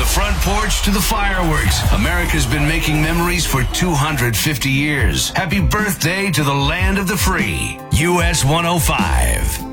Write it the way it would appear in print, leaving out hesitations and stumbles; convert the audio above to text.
front porch to the fireworks, America's been making memories for 250 years. Happy birthday to the land of the free. US 105.